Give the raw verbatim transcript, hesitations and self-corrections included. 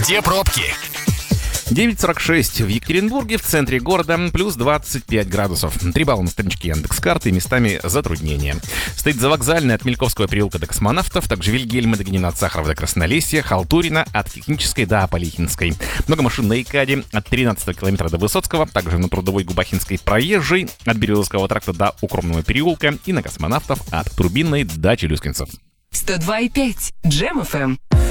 Где пробки? девять сорок шесть в Екатеринбурге, в центре города, плюс двадцать пять градусов. три балла на страничке Яндекс.Карты и местами затруднения. Стоит завокзальная от Мельковского переулка до Космонавтов, также Вильгельма до Гнина от Сахарова до Краснолесья, Халтурина от Технической до Полихинской. Много машин на Икаде от тринадцатого километра до Высоцкого, также на Трудовой Губахинской проезжей, от Березовского тракта до Укромного переулка и на Космонавтов от Турбинной до Челюскинцев. сто два и пять Джем эф эм.